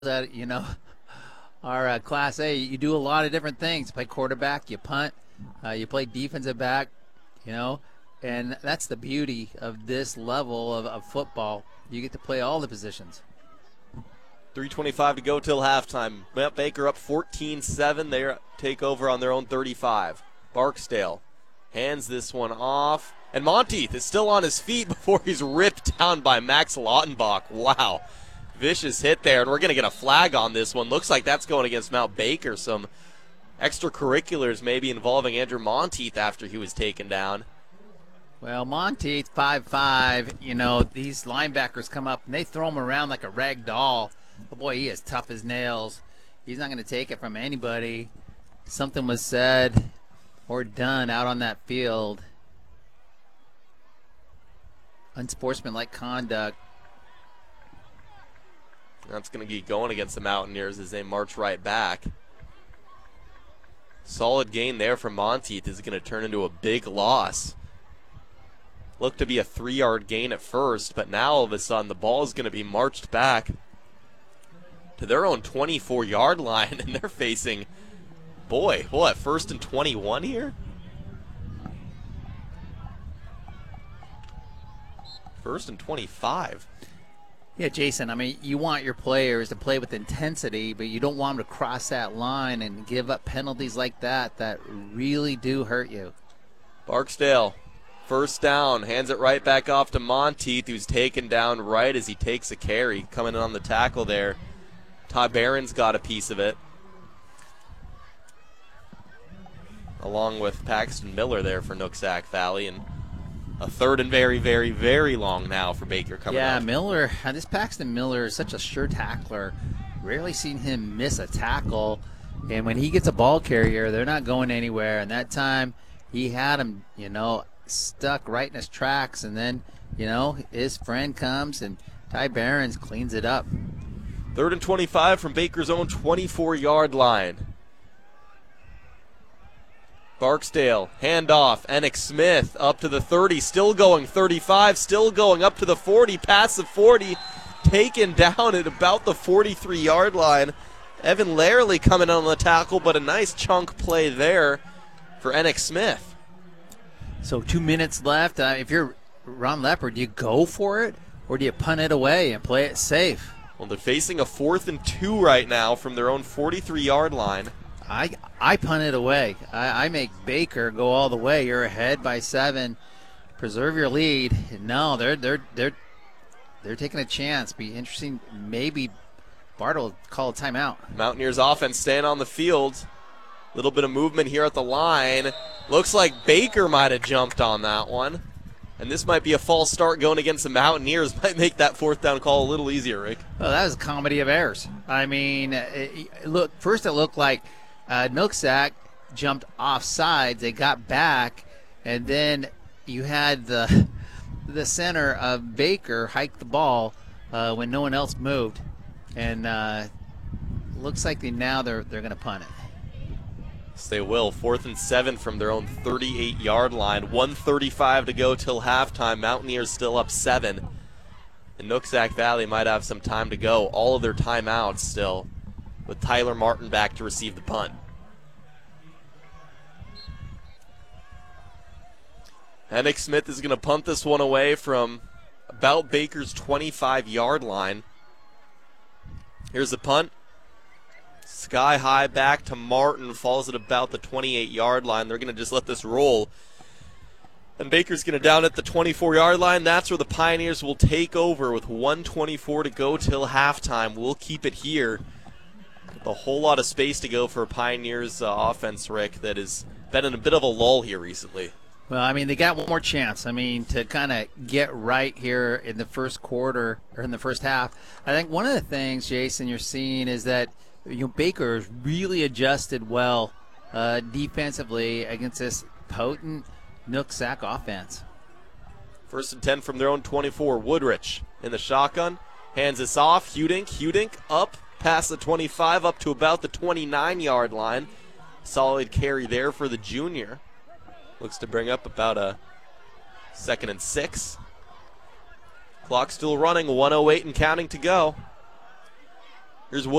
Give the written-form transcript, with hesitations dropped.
that our Class A, you do a lot of different things. You play quarterback, you punt, you play defensive back, you know, and that's the beauty of this level of football. You get to play all the positions. 3:25 to go till halftime. Mount Baker up 14-7. They take over on their own 35. Barksdale hands this one off. And Monteith is still on his feet before he's ripped down by Max Lautenbach. Wow. Vicious hit there, and we're going to get a flag on this one. Looks like that's going against Mount Baker. Some extracurriculars maybe involving Andrew Monteith after he was taken down. Well, Monteith, 5'5", these linebackers come up and they throw him around like a rag doll. But boy, he is tough as nails. He's not going to take it from anybody. Something was said or done out on that field. Unsportsmanlike conduct. That's going to be going against the Mountaineers as they march right back. Solid gain there from Monteith is going to turn into a big loss. Looked to be a 3-yard gain at first, but now all of a sudden the ball is going to be marched back to their own 24-yard line, and they're facing, first and 21 here? First and 25. Yeah, Jason, you want your players to play with intensity, but you don't want them to cross that line and give up penalties like that really do hurt you. Barksdale, first down, hands it right back off to Monteith, who's taken down right as he takes a carry. Coming in on the tackle there. Ty Barron's got a piece of it, along with Paxton Miller there for Nooksack Valley, and a third and very, very, very long now for Baker coming up. Yeah, Miller, this Paxton Miller is such a sure tackler. Rarely seen him miss a tackle, and when he gets a ball carrier, they're not going anywhere, and that time he had him, stuck right in his tracks, and then, his friend comes, and Ty Barron's cleans it up. Third and 25 from Baker's own 24-yard line. Barksdale, handoff, Enoch Smith up to the 30, still going, 35, still going, up to the 40, past the 40, taken down at about the 43-yard line. Evan Lairley coming on the tackle, but a nice chunk play there for Enoch Smith. So 2 minutes left. If you're Ron Leopard, do you go for it, or do you punt it away and play it safe? Well, they're facing a 4th and 2 right now from their own 43-yard line. I punt it away. I make Baker go all the way. You're ahead by 7. Preserve your lead. No, they're taking a chance. Be interesting. Maybe Bart will call a timeout. Mountaineers offense staying on the field. Little bit of movement here at the line. Looks like Baker might have jumped on that one. And this might be a false start going against the Mountaineers. Might make that 4th down call a little easier, Rick. Well, that was a comedy of errors. First it looked like Nooksack jumped off sides. They got back, and then you had the center of Baker hike the ball when no one else moved. And looks like they're going to punt it. Yes, they will. 4th and 7 from their own 38-yard line. 1:35 to go till halftime. Mountaineers still up 7. And Nooksack Valley might have some time to go. All of their timeouts still, with Tyler Martin back to receive the punt. Enoch Smith is going to punt this one away from about Baker's 25-yard line. Here's the punt. Sky high back to Martin, falls at about the 28-yard line. They're going to just let this roll. And Baker's going to down at the 24-yard line. That's where the Pioneers will take over with 1:24 to go till halftime. We'll keep it here. With a whole lot of space to go for Pioneers offense, Rick, that has been in a bit of a lull here recently. Well, they got one more chance. To kind of get right here in the first quarter or in the first half. I think one of the things, Jason, you're seeing is that Baker has really adjusted well defensively against this potent Nooksack offense. 1st and 10 from their own 24. Woodrich in the shotgun. Hands this off. Hudink up past the 25 up to about the 29-yard line. Solid carry there for the junior. Looks to bring up about a 2nd and 6. Clock still running, 1:08 and counting to go. Here's